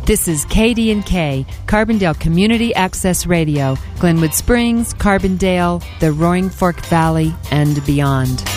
This is KD&K, Carbondale Community Access Radio, Glenwood Springs, Carbondale, the Roaring Fork Valley, and beyond.